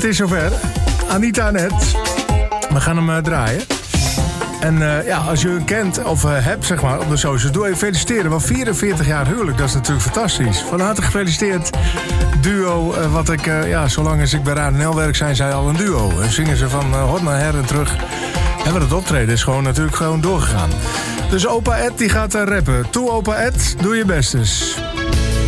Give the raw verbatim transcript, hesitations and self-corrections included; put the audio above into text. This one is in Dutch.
is zover. Anita en Ed. We gaan hem uh, draaien. En uh, ja, als je hem kent of uh, hebt, zeg maar, op de socials, doe even feliciteren. Want vierenveertig jaar huwelijk, dat is natuurlijk fantastisch. Van harte gefeliciteerd. Duo, uh, wat ik, uh, ja, zolang als ik bij Radio N L werk, zijn zij al een duo. En zingen ze van uh, hot naar her en terug. En wat het optreden is gewoon natuurlijk gewoon doorgegaan. Dus opa Ed, die gaat uh, rappen. Toe, opa Ed, doe je best eens.